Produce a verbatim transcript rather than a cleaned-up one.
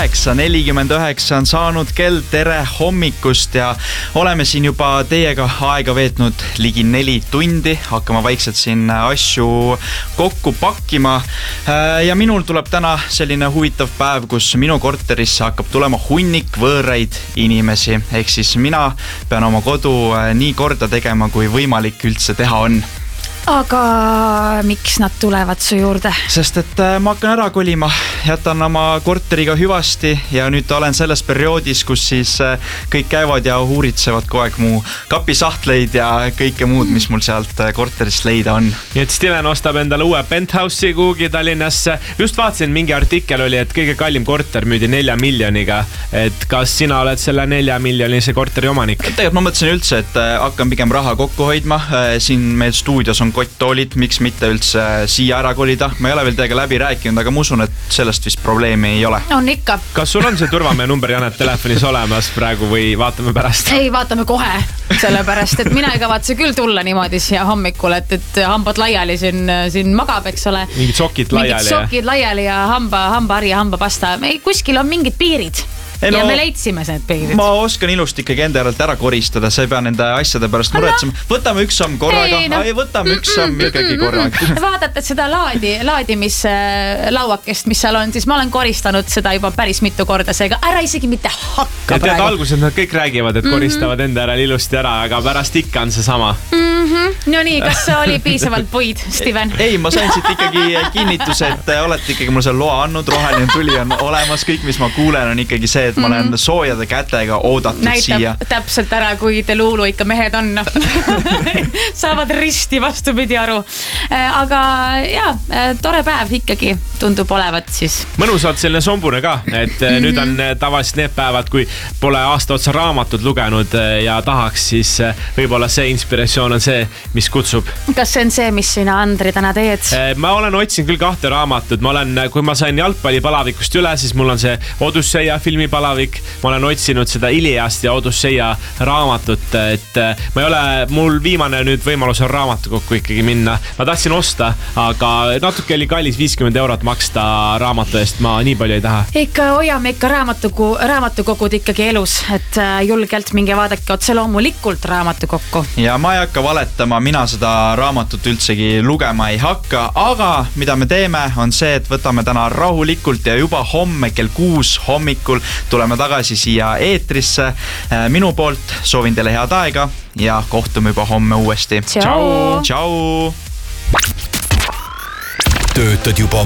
kaheksa nelikümmend üheksa on saanud kell, tere hommikust ja oleme siin juba teiega aega veetnud ligi neli tundi, hakkama vaikselt siin asju kokku pakkima ja minul tuleb täna selline huvitav päev, kus minu korterisse hakkab tulema hunnik võõraid inimesi, ehk siis mina pean oma kodu nii korda tegema, kui võimalik üldse teha on. Aga miks nad tulevad su juurde? Sest et ma hakkan ära kolima, jätan oma korteriga hüvasti ja nüüd olen selles perioodis, kus siis kõik käivad ja uuritsevad kogu aeg mu kapisahtleid ja kõike muud, mis mul sealt korterist leida on. Nii et Steven ostab endale uue penthouse'i kuhugi Tallinnasse. Just vaatasin, mingi artikkel oli, et kõige kallim korter müüdi nelja miljoniga. Et kas sina oled selle nelja miljonise korteri omanik? Tegelikult ma mõtlesin üldse, et hakkan pigem raha kokku hoidma. Siin meil stuudios on kotttoolid, miks mitte üldse siia ära kolida. Ma ei ole veel teiega läbi rääkinud, aga ma usun, et sellest vist probleemi ei ole. On ikka. Kas sul on see turvamehe number, Janet, telefonis olemas praegu või vaatame pärast? Ei, vaatame kohe, sellepärast, et mina ei kavatse küll tulla niimoodi siia hommikul, et, et hambad laiali siin, siin magab, eks ole. Mingid sokid laiali. Mingid sokid laiali ja hamba, hambahari ja hambapasta. Kuskil on mingid piirid. Ei, no, ja me leidsime need piirid. Ma oskan ilusti ikkagi enda järelt ära koristada, sa ei pea nende asjade pärast muretsema. Võtame üks samm korraga, ei, no. ei võtame üks samm ikkagi korraga. Vaadata seda laadi, laadimis lauakest, mis seal on, siis ma olen koristanud seda juba päris mitu korda, seega ära isegi mitte hakka praegu. Tead, alguses nad kõik räägivad, et koristavad mm-hmm. enda järel ilusti ära, aga pärast ikka on see sama. Mm-hmm. No nii, kas oli piisavalt puid, Steven? Ei, ma sain siit ikkagi kinnituse, et olete ikkagi mul seal loa andnud, roheline tuli on olemas, kõik, mis ma kuulen, on ikkagi see, et ma olen mm-hmm. soojade kätega oodatud näitab siia. Täpselt ära, kui te luulu ikka mehed on. Saavad risti vastupidi aru. Aga jaa, tore päev ikkagi tundub olevat siis. Mõnusalt selline sombune ka, et mm-hmm. nüüd on tavaliselt need päevad, kui pole aasta otsa raamatut lugenud ja tahaks, siis võib-olla see inspiratsioon on see, mis kutsub. Kas see on see, mis sina, Andri, täna teed? Ma olen otsinud küll kahte raamatut. Ma olen, kui ma sain jalgpallipalavikust üle, siis mul on see Odüsseia filmi palavik. Ma olen otsinud seda Iliast ja Odüsseia raamatut, et ma ei ole, mul viimane nüüd võimalus on raamatukokku ikkagi minna. Ma tahtsin osta, aga natuke oli kallis viiskümmend eurot maksta raamatu eest, ma nii palju ei taha. Ikka hoiame ikka raamatukogu, raamatukogud ikkagi elus, et julgelt minge vaadake otse loomulikult raamatukokku. Ja ma ei hakka valetama, mina seda raamatut üldsegi lugema ei hakka, aga mida me teeme on see, et võtame täna rahulikult ja juba homme kell kuus hommikul tuleme tagasi siia eetrisse. Minu poolt soovin teile head aega ja kohtume juba homme uuesti. Tšau! Tšau! Töötad juba